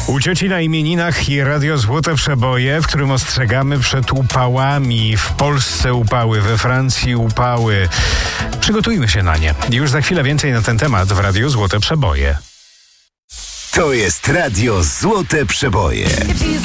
U cioci na imieninach i Radio Złote Przeboje, w którym ostrzegamy przed upałami. W Polsce upały, we Francji upały. Przygotujmy się na nie. Już za chwilę więcej na ten temat w Radiu Złote Przeboje. To jest Radio Złote Przeboje.